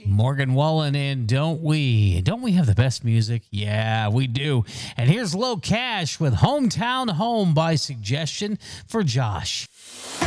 Morgan Wallen and Don't We? Don't we have the best music? Yeah, we do. And here's Low Cash with Hometown Home by suggestion for Josh.